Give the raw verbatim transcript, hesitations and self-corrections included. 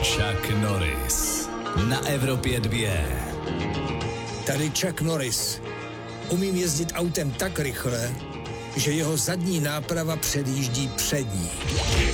Chuck Norris na Evropě dva. Tady Chuck Norris. Umím jezdit autem tak rychle, že jeho zadní náprava předjíždí přední.